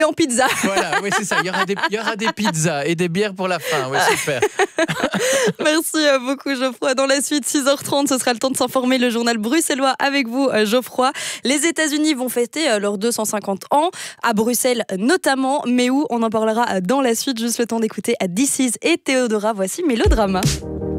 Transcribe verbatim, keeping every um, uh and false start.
en pizza. Voilà, oui, c'est ça. Il y aura des, il y aura des pizzas et des bières pour la fin. Ouais, super. Merci beaucoup, Geoffroy. Dans la suite, six heures trente, ce sera le temps de s'informer. Le journal bruxellois avec vous, Geoffroy. Les États-Unis vont fêter leurs deux cent cinquante ans, à Bruxelles notamment. Mais où? On en parlera dans la suite. Juste le temps d'écouter This Is et Théodora. Voici Mélodrama.